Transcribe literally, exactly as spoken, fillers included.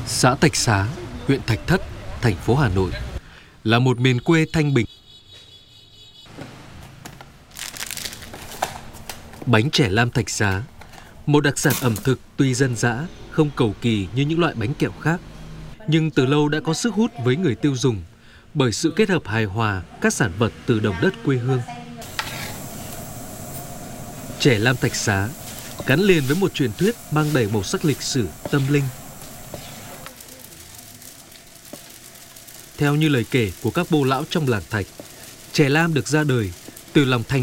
Xã Thạch Xá, huyện Thạch Thất, thành phố Hà Nội là một miền quê thanh bình. Bánh chè lam Thạch Xá, một đặc sản ẩm thực tuy dân dã, không cầu kỳ như những loại bánh kẹo khác, nhưng từ lâu đã có sức hút với người tiêu dùng bởi sự kết hợp hài hòa các sản vật từ đồng đất quê hương. Chè lam Thạch Xá gắn liền với một truyền thuyết mang đầy màu sắc lịch sử, tâm linh. Theo như lời kể của các bô lão trong làng Thạch, chè lam được ra đời từ lòng thành